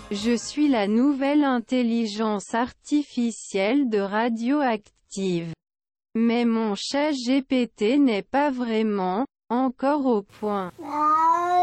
Je suis la nouvelle intelligence artificielle de Radioactive. Mais mon chat GPT n'est pas vraiment, encore au point.